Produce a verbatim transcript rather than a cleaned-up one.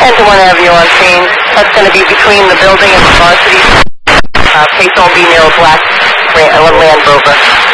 ten to one Avenue on scene. That's going to be between the building and the varsity. Uh, Payson will be near a black Land Rover.